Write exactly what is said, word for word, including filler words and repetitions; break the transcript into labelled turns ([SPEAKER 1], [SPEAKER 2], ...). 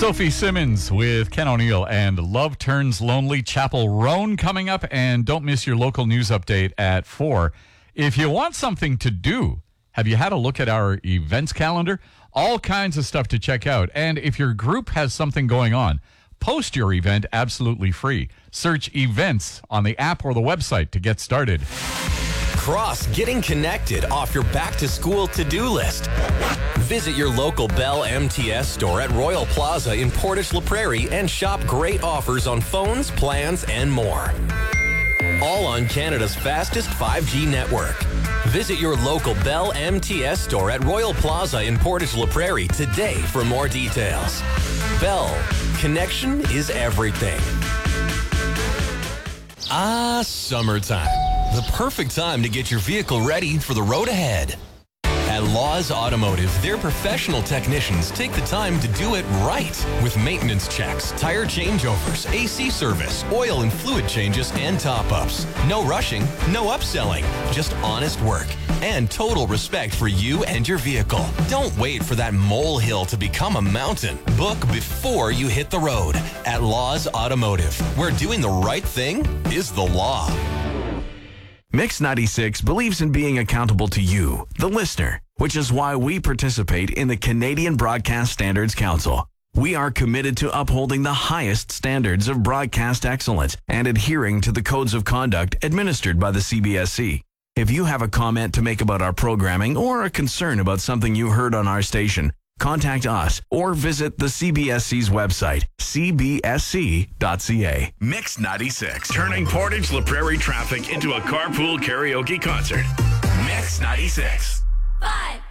[SPEAKER 1] Sophie Simmons with Ken O'Neill and Love Turns Lonely. Chapel Roan coming up, and don't miss your local news update at four. If you want something to do, have you had a look at our events calendar? All kinds of stuff to check out. And if your group has something going on, post your event absolutely free. Search events on the app or the website to get started.
[SPEAKER 2] Cross getting connected off your back-to-school to-do list. Visit your local Bell M T S store at Royal Plaza in Portage La Prairie and shop great offers on phones, plans, and more. All on Canada's fastest five G network. Visit your local Bell M T S store at Royal Plaza in Portage La Prairie today for more details. Bell, connection is everything. Ah, summertime. The perfect time to get your vehicle ready for the road ahead. At Laws Automotive, their professional technicians take the time to do it right with maintenance checks, tire changeovers, A C service, oil and fluid changes, and top-ups. No rushing, no upselling, just honest work and total respect for you and your vehicle. Don't wait for that molehill to become a mountain. Book before you hit the road at Laws Automotive, where doing the right thing is the law.
[SPEAKER 3] Mix ninety-six believes in being accountable to you, the listener, which is why we participate in the Canadian Broadcast Standards Council. We are committed to upholding the highest standards of broadcast excellence and adhering to the codes of conduct administered by the C B S C. If you have a comment to make about our programming or a concern about something you heard on our station, contact us or visit the C B S C's website, c b s c dot c a.
[SPEAKER 4] Mix ninety-six, turning Portage La Prairie traffic into a carpool karaoke concert. Mix ninety-six.
[SPEAKER 5] Five.